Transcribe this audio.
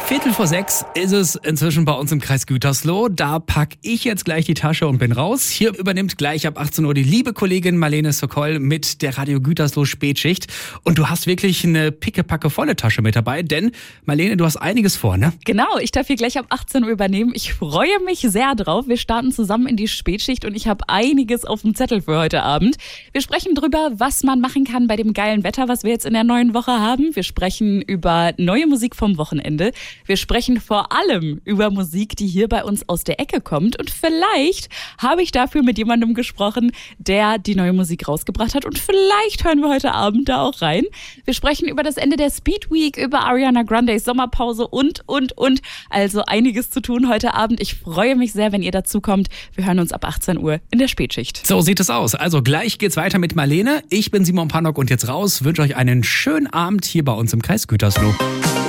5:15 ist es inzwischen bei uns im Kreis Gütersloh. Da pack ich jetzt gleich die Tasche und bin raus. Hier übernimmt gleich ab 18 Uhr die liebe Kollegin Marlene Sokol mit der Radio Gütersloh Spätschicht. Und du hast wirklich eine pickepacke volle Tasche mit dabei, denn Marlene, du hast einiges vor, ne? Genau, ich darf hier gleich ab 18 Uhr übernehmen. Ich freue mich sehr drauf. Wir starten zusammen in die Spätschicht und ich habe einiges auf dem Zettel für heute Abend. Wir sprechen drüber, was man machen kann bei dem geilen Wetter, was wir jetzt in der neuen Woche haben. Wir sprechen über neue Musik vom Wochenende. Wir sprechen vor allem über Musik, die hier bei uns aus der Ecke kommt. Und vielleicht habe ich dafür mit jemandem gesprochen, der die neue Musik rausgebracht hat. Und vielleicht hören wir heute Abend da auch rein. Wir sprechen über das Ende der Speed Week, über Ariana Grandes Sommerpause und. Also einiges zu tun heute Abend. Ich freue mich sehr, wenn ihr dazu kommt. Wir hören uns ab 18 Uhr in der Spätschicht. So sieht es aus. Also gleich geht's weiter mit Marlene. Ich bin Simon Pannock und jetzt raus. Wünsche euch einen schönen Abend hier bei uns im Kreis Gütersloh.